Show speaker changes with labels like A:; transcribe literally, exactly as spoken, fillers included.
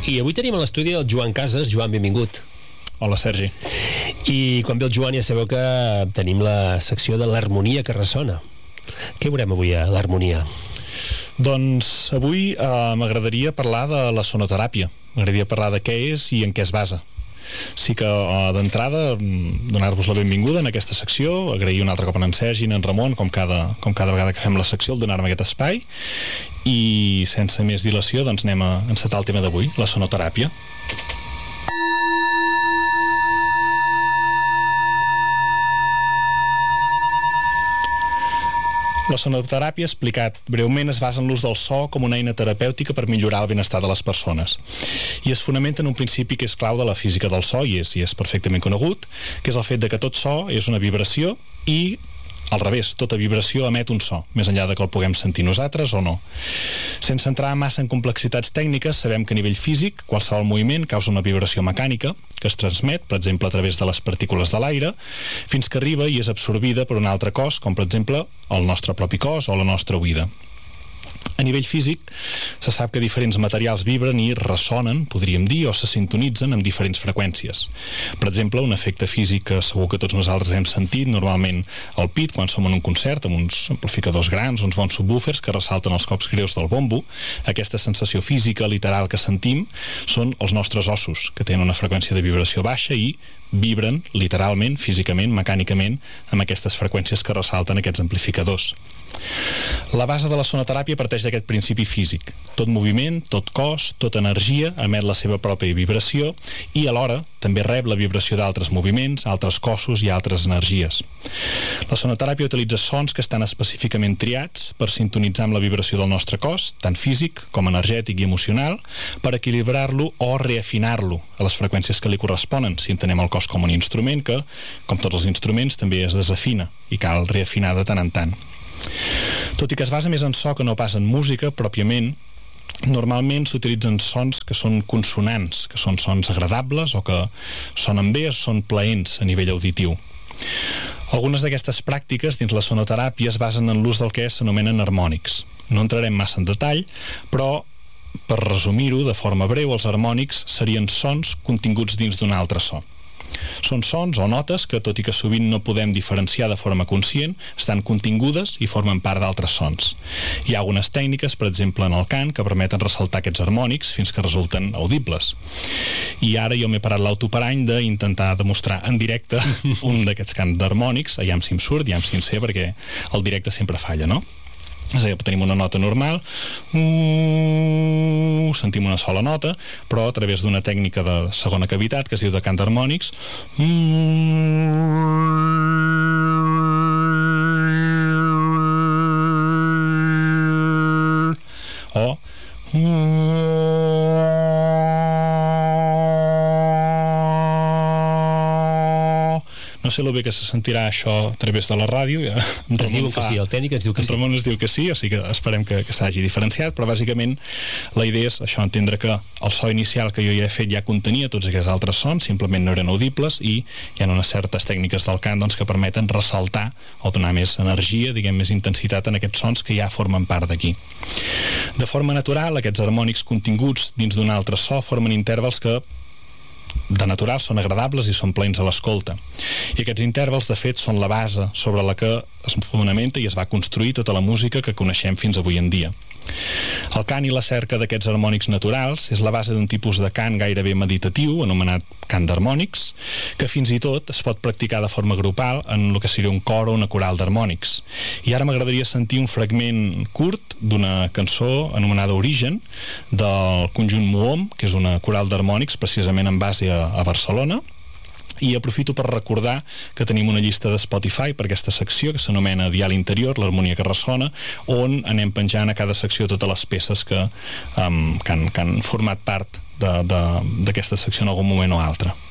A: I avui tenim a l'estudi el Joan Casas. Joan, benvingut.
B: Hola, Sergi.
A: I quan ve el Joan ja sabeu que tenim la secció de l'harmonia que ressona. Què veurem avui a l'harmonia?
B: Doncs avui eh, m'agradaria parlar de la sonoteràpia. M'agradaria parlar de què és i en què es basa. Sí que eh, d'entrada donar-vos la benvinguda en aquesta secció, agrair un altre cop en Sergi i en Ramon, com cada, com cada vegada que fem la secció, el donar-me aquest espai, i sense més dilació doncs anem a encetar el tema d'avui, la sonoteràpia. La sonoteràpia, explicat breument, es basa en l'ús del so com una eina terapèutica per millorar el benestar de les persones. I es fonamenta en un principi que és clau de la física del so, i és, i és perfectament conegut, que és el fet de que tot so és una vibració i, al revés, tota vibració emet un so, més enllà de que el puguem sentir nosaltres o no. Sense entrar massa en complexitats tècniques, sabem que a nivell físic qualsevol moviment causa una vibració mecànica que es transmet, per exemple, a través de les partícules de l'aire, fins que arriba i és absorbida per un altre cos, com per exemple el nostre propi cos o la nostra oïda. A nivell físic, se sap que diferents materials vibren i ressonen, podríem dir, o se sintonitzen amb diferents freqüències. Per exemple, un efecte físic que segur que tots nosaltres hem sentit, normalment al pit, quan som en un concert, amb uns amplificadors grans, uns bons subwoofers que ressalten els cops greus del bombo. Aquesta sensació física, literal, que sentim, són els nostres ossos, que tenen una freqüència de vibració baixa i vibren, literalment, físicament, mecànicament, amb aquestes freqüències que ressalten aquests amplificadors. La base de la sonoteràpia parteix d'aquest principi físic. Tot moviment, tot cos, tota energia emet la seva pròpia vibració i alhora també rep la vibració d'altres moviments, altres cossos i altres energies. La sonoteràpia utilitza sons que estan específicament triats per sintonitzar amb la vibració del nostre cos, tant físic com energètic i emocional, per equilibrar-lo o reafinar-lo a les freqüències que li corresponen, si entenem el cos com un instrument que, com tots els instruments, també es desafina i cal reafinar de tant en tant. Tot i que es basa més en so que no pas en música pròpiament, normalment s'utilitzen sons que són consonants, que són sons agradables o que sonen bé o són plaents a nivell auditiu. Algunes d'aquestes pràctiques dins la sonoteràpia es basen en l'ús del que s'anomenen harmònics. No entrarem massa en detall, però per resumir-ho de forma breu, els harmònics serien sons continguts dins d'un altre so. Són sons o notes que, tot i que sovint no podem diferenciar de forma conscient, estan contingudes i formen part d'altres sons. Hi ha algunes tècniques, per exemple en el cant, que permeten ressaltar aquests harmònics fins que resulten audibles. I ara jo m'he parat l'autoparany d'intentar demostrar en directe un d'aquests cants d'harmònics, aviam si em surt, aviam si en sé, perquè el directe sempre falla, no? És a dir, tenim una nota normal, uh, sentim una sola nota, però a través d'una tècnica de segona cavitat que es diu de cant d'harmònics, uh, o uh, no sé el bé que se sentirà això a través de la ràdio. Ja,
A: ens diuen que sí, el tècnic ens diu que sí.
B: En Ramon ens diu que sí, o sigui que esperem que, que s'hagi diferenciat, però bàsicament la idea és això, entendre que el so inicial que jo ja he fet ja contenia tots aquests altres sons, simplement no eren audibles, i hi ha unes certes tècniques del cant doncs, que permeten ressaltar o donar més energia, diguem, més intensitat en aquests sons que ja formen part d'aquí. De forma natural, aquests harmònics continguts dins d'un altre so formen intervals que de natural són agradables i són plens a l'escolta. I aquests intervals, de fet, són la base sobre la que es fonamenta i es va construir tota la música que coneixem fins avui en dia. El cant i la cerca d'aquests harmònics naturals és la base d'un tipus de cant gairebé meditatiu, anomenat cant d'harmònics, que fins i tot es pot practicar de forma grupal en el que seria un cor o una coral d'harmònics. I ara m'agradaria sentir un fragment curt d'una cançó anomenada Origen, del conjunt Muom, que és una coral d'harmònics precisament en base a, a Barcelona. I aprofito per recordar que tenim una llista de Spotify per aquesta secció que s'anomena Dial Interior, l'harmonia que ressona, on anem penjant a cada secció totes les peces que, um, que, han, que han format part d'aquesta secció en algun moment o altre.